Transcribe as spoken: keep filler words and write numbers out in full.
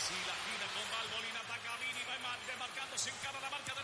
Messi la gira con Balbolín, ataca Vini, va demarcándose en cara a la marca de